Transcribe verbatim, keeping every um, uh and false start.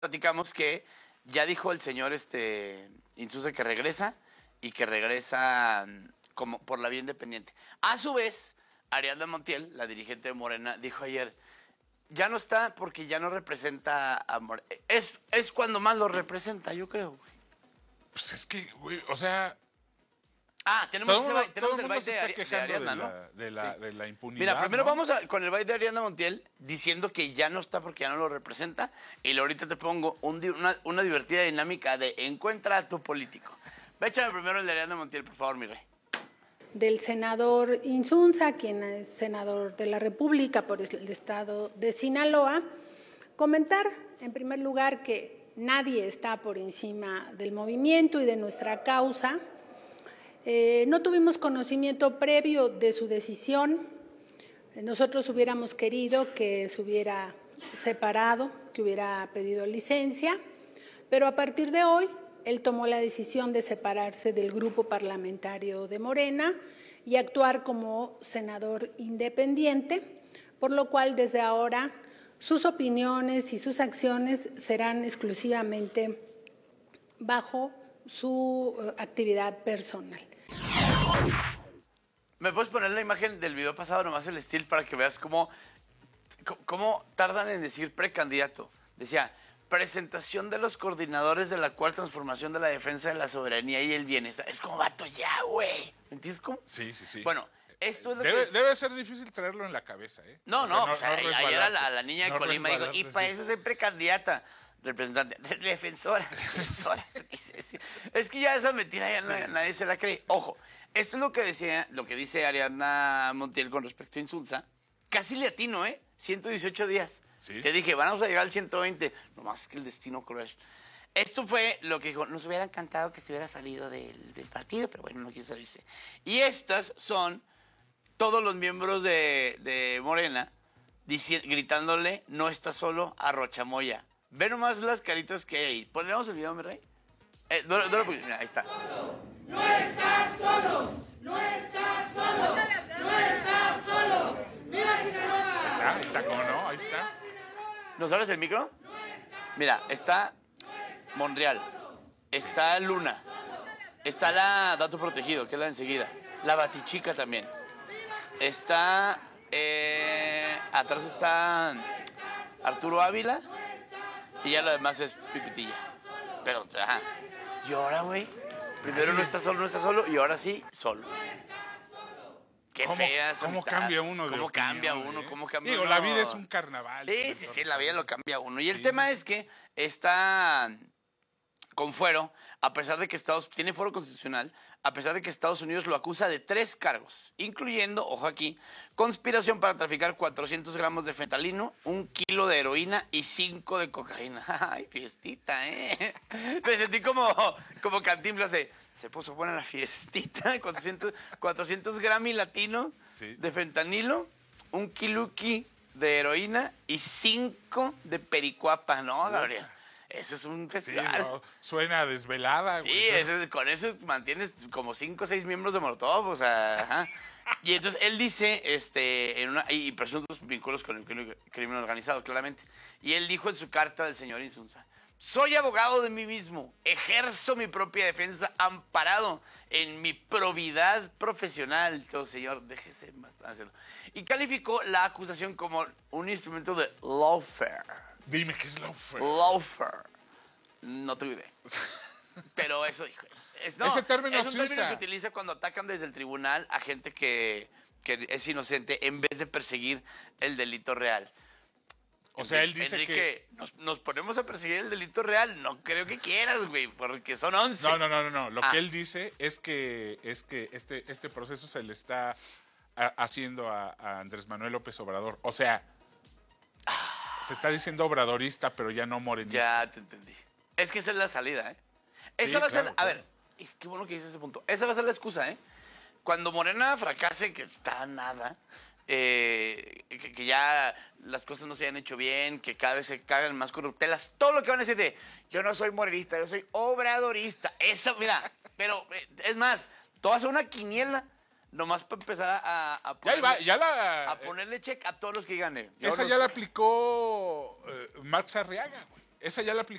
platicamos que ya dijo el señor este Insulza que regresa y que regresa mm, como por la vía independiente. A su vez, Ariadna Montiel, la dirigente de Morena, dijo ayer, ya no está porque ya no representa a Morena. Es, es cuando más lo representa, yo creo. Güey. Pues es que, güey, o sea... Ah, tenemos, todo ese, mundo, tenemos todo el mundo baile se de, está Ari- de quejando Ariadna, de ¿no? la, de, la, Sí. de la impunidad. Mira, primero ¿no? vamos a- con el baile de Ariadna Montiel diciendo que ya no está porque ya no lo representa. Y luego ahorita te pongo un di- una, una divertida dinámica de encuentra a tu político. Ve, échame primero el de Ariadna Montiel, por favor, mi rey. Del senador Insunza, quien es senador de la República por el estado de Sinaloa, comentar en primer lugar que nadie está por encima del movimiento y de nuestra causa. Eh, no tuvimos conocimiento previo de su decisión. Nosotros hubiéramos querido que se hubiera separado, que hubiera pedido licencia, pero a partir de hoy él tomó la decisión de separarse del grupo parlamentario de Morena y actuar como senador independiente, por lo cual desde ahora sus opiniones y sus acciones serán exclusivamente bajo su uh, actividad personal. ¿Me puedes poner la imagen del video pasado, nomás el estilo, para que veas cómo, c- cómo tardan en decir precandidato? Decía, presentación de los coordinadores de la cuarta transformación de la defensa de la soberanía y el bienestar. Es como, vato, ya, güey. ¿Me entiendes cómo? Sí, sí, sí. Bueno, esto es lo Debe, que... debe ser difícil traerlo en la cabeza, ¿eh? No, O sea, no, pues, ayer a resbalarte, la, a la niña de no Colima dijo, y resbalarte, para sí. eso soy precandidata. Representante, defensora, defensora. Es que ya esa mentira ya na- nadie se la cree. Ojo, esto es lo que decía, lo que dice Ariadna Montiel con respecto a Insulza. Casi le atino, ¿eh? ciento dieciocho días. Sí. Te dije, vamos a llegar al ciento veinte. Nomás que el destino cruel. Esto fue lo que dijo, nos hubiera encantado que se hubiera salido del, del partido, pero bueno, no quiso salirse. Y estas son todos los miembros de, de Morena dici- gritándole, no está solo a Rochamoya. Ve nomás las caritas que hay ahí. ¿Ponemos el video, mi rey? Eh, no, no lo puse. Mira, ahí está. No estás solo, no estás solo, no estás solo. Mira Sinaloa. Ah, ahí está, ¿cómo no? Ahí está. ¿Nos abres el micro? Mira, está Monreal, está Luna, está la Dato Protegido, que es la de enseguida, la Batichica también. Está, eh, atrás está Arturo Ávila y ya lo demás es Pipitilla. Pero, ajá. Y ahora, güey, primero no está solo, no está solo y ahora sí, solo. Qué ¿Cómo, fea esa cómo amistad. cambia uno de ¿Cómo opinión, cambia uno? eh? ¿Cómo cambia Digo, uno? la vida es un carnaval. Sí, sí, sí, la vida lo cambia uno. Y el Sí, tema sí, es que está con fuero, a pesar de que Estados tiene fuero constitucional, a pesar de que Estados Unidos lo acusa de tres cargos, incluyendo, ojo aquí, conspiración para traficar cuatrocientos gramos de fentanilo, un kilo de heroína y cinco de cocaína. Ay, fiestita, ¿eh? Me sentí como, como Cantinflas de, se puso buena la fiestita, cuatrocientos, cuatrocientos gramos latino Sí. de fentanilo, un kiluki de heroína y cinco de pericuapa, ¿no, Gabriel? Ese es un Sí, festival. no, suena desvelada, Sí, güey. ese- con eso mantienes como cinco o seis miembros de Molotov, o sea, ajá. Y entonces él dice, este, en una, y presuntos vínculos con el cri- crimen organizado, claramente. Y él dijo en su carta del señor Insunza, soy abogado de mí mismo, ejerzo mi propia defensa amparado en mi probidad profesional. Entonces, señor, déjese más hacerlo. Y calificó la acusación como un instrumento de lawfare. Dime qué es lawfare. Lawfare. No tengo idea. Pero eso dijo. Es, no, Ese término es un se término usa. que utiliza cuando atacan desde el tribunal a gente que, que es inocente en vez de perseguir el delito real. O sea, él dice Enrique, que... nos, nos ponemos a perseguir el delito real. No creo que quieras, güey, porque son once. No, no, no, no, no. Lo Ah. que él dice es que, es que este, este proceso se le está a- haciendo a, a Andrés Manuel López Obrador. O sea, se está diciendo obradorista, pero ya no morenista. Ya te entendí. Es que esa es la salida, ¿eh? Esa Sí, va a ser, claro, a claro. ver, es que bueno que dices ese punto. Esa va a ser la excusa, ¿eh? Cuando Morena fracase, que está nada, eh, que, que ya las cosas no se hayan hecho bien, que cada vez se cagan más corruptelas, todo lo que van a decir de, yo no soy morenista, yo soy obradorista. Eso, mira, pero eh, es más, tú vas a una quiniela nomás para empezar a, a Ya, iba, ya la... a ponerle check a todos los que ganen. Yo Esa no ya la sé. aplicó eh, Max Arriaga, güey. Esa ya la